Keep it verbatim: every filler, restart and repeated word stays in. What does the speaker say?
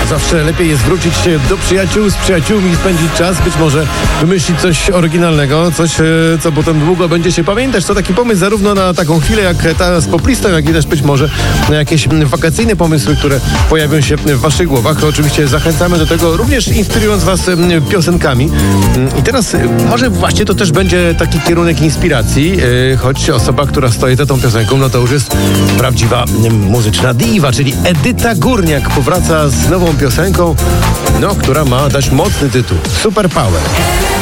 Zawsze lepiej jest wrócić się do przyjaciół, z przyjaciółmi spędzić czas, być może wymyślić coś oryginalnego, coś, co potem długo będzie się pamiętać. To taki pomysł zarówno na taką chwilę jak ta z poplistą, jak i też być może na jakieś wakacyjne pomysły, które pojawią się w waszych głowach. Oczywiście zachęcamy do tego, również inspirując was piosenkami. I teraz może właśnie to też będzie taki kierunek inspiracji, choć osoba, która stoi za tą piosenką, no to już jest prawdziwa muzyczna diwa, czyli Edyta Górniak powraca z nową piosenką, no, która ma dać mocny tytuł. Super Power.